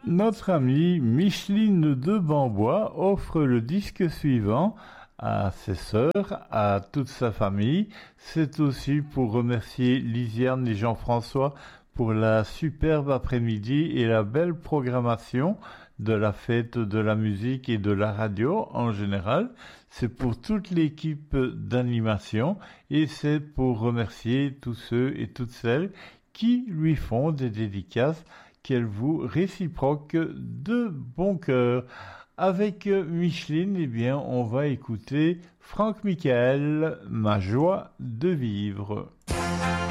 Notre amie Micheline de Bambois offre le disque suivant à ses sœurs, à toute sa famille. C'est aussi pour remercier Lisiane et Jean-François pour la superbe après-midi et la belle programmation de la fête de la musique et de la radio en général. C'est pour toute l'équipe d'animation et c'est pour remercier tous ceux et toutes celles qui lui font des dédicaces qu'elle vous réciproque de bon cœur. Avec Micheline, eh bien, on va écouter Franck Michael, Ma joie de vivre.